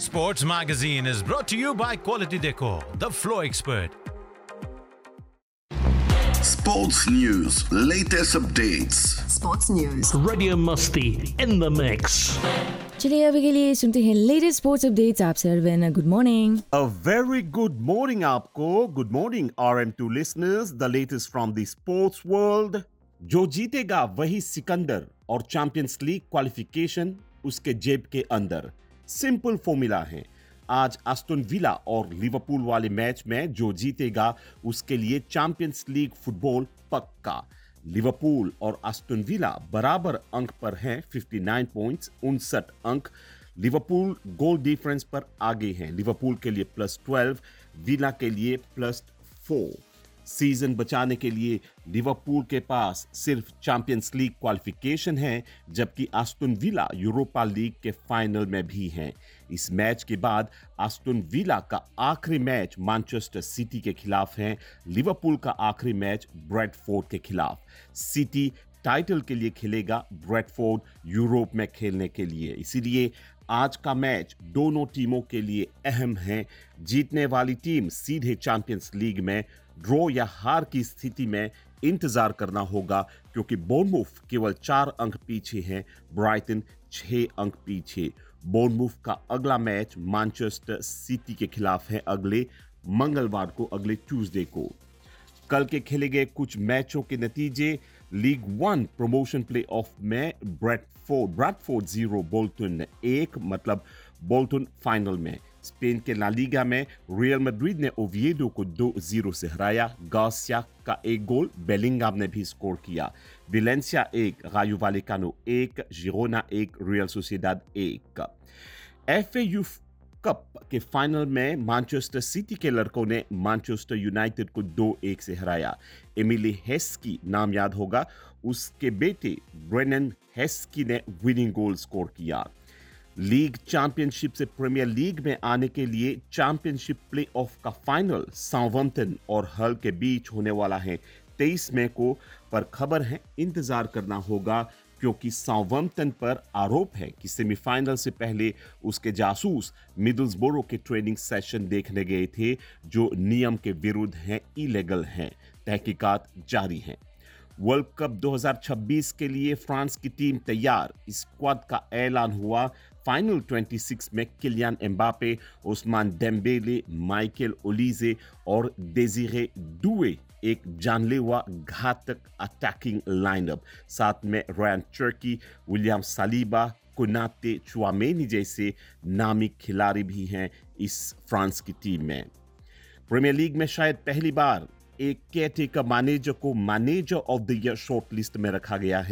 Sports Magazine is brought to you by Quality Decor, the Flow Expert. Sports news, latest updates. Sports news. Radio Musti in the mix. चलिए अभी के लिए सुनते हैं latest sports updates आपसे Arvind good morning A very good morning आपको. Good morning RM2 listeners. The latest from the sports world. जो जीतेगा वही सिकंदर और चैंपियंस लीग क्वालिफिकेशन उसके जेब के अंदर. सिंपल फॉर्मूला है. आज एस्टन विला और लिवरपूल वाले मैच में जो जीतेगा उसके लिए चैंपियंस लीग फुटबॉल पक्का. लिवरपूल और एस्टन विला बराबर अंक पर हैं, 59 पॉइंट्स, 59 अंक. लिवरपूल गोल डिफरेंस पर आगे हैं. लिवरपूल के लिए +12, विला के लिए +4. सीजन बचाने के लिए लिवरपूल के पास सिर्फ चैंपियंस लीग क्वालिफिकेशन है, जबकि एस्टन विला यूरोपा लीग के फाइनल में भी हैं. इस मैच के बाद एस्टन विला का आखिरी मैच मैनचेस्टर सिटी के खिलाफ है. लिवरपूल का आखिरी मैच ब्रेडफोर्ड के खिलाफ. सिटी टाइटल के लिए खेलेगा, ब्रेडफोर्ड यूरोप में खेलने के लिए. इसीलिए आज का मैच दोनों टीमों के लिए अहम है. जीतने वाली टीम सीधे चैंपियंस लीग में, ड्रॉ या हार की स्थिति में इंतजार करना होगा, क्योंकि बोर्नमूथ केवल 4 अंक पीछे हैं, ब्राइटन 6 अंक पीछे. बोर्नमूथ का अगला मैच मैनचेस्टर सिटी के खिलाफ है अगले मंगलवार को, अगले ट्यूसडे को. कल के खेले गए कुछ मैचों के नतीजे. लीग 1 प्रमोशन प्ले ऑफ में ब्रैडफोर्ड 0 बोल्टन 1, मतलब बोल्टन फाइनल में. स्पेन के ला लीगा में रियल मैड्रिड ने ओविएडो को 2-0 से हराया. गार्सिया का 1 गोल बेलिंगम ने भी स्कोर किया. विलेंसिया 1, रायो वालेकानो 1, Girona 1, real Sociedad 1. FA youth cup के फाइनल में मैनचेस्टर सिटी के लड़कों ने मैनचेस्टर यूनाइटेड को 2-1 से हराया. एमिली हेस्की नाम याद होगा, उसके बेटे ब्रेनन हेस्की ने विनिंग गोल स्कोर किया. लीग चैंपियनशिप से प्रीमियर लीग में आने के लिए चैंपियनशिप प्लेऑफ का फाइनल साउथहैम्पटन और हल के बीच होने वाला है 23 मई को. पर खबर है इंतजार करना होगा, क्योंकि साउथहैम्पटन पर आरोप है कि सेमीफाइनल से पहले उसके जासूस मिडलस्बरो के ट्रेनिंग सेशन देखने गए थे, जो नियम के विरुद्ध हैं, इलीगल हैं. तहकीकात जारी हैं. वर्ल्ड कप 2026 के लिए फ्रांस की टीम तैयार. स्क्वाड का ऐलान हुआ. फाइनल 26 में Kylian Mbappe, Ousmane Dembele, Michael ओलीजे और डेजिरे डुए एक जानलेवा घातक अटैकिंग लाइनअप. साथ में रयान चर्की, विलियम सालिबा, कोनाते, चुआमेनी जैसे नामी खिलाड़ी भी हैं इस फ्रांस की टीम में. प्रीमियर लीग में शायद पहली बार एक केयरटेकर मैनेजर को manager of the year short list में रखा गया है.